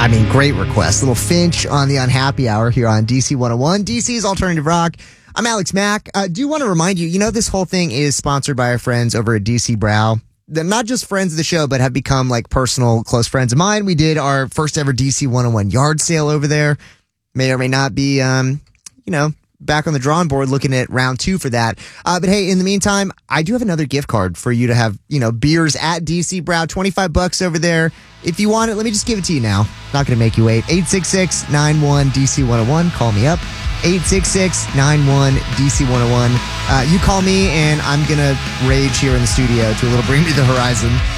Great request. Little Finch on the Unhappy Hour here on DC 101, DC's Alternative Rock. I'm Alex Mack. Do want to remind you, this whole thing is sponsored by our friends over at DC Brow. They're not just friends of the show, but have become like personal, close friends of mine. We did our first ever DC 101 yard sale over there. May or may not be, back on the drawing board looking at round 2 for that. But hey, in the meantime, I do have another gift card for you to have, beers at DC Brow, $25 over there. If you want it, let me just give it to you now. Not going to make you wait. 866-91-DC101. Call me up. 866-91-DC101. You call me and I'm going to rage here in the studio to a little Bring Me the Horizon.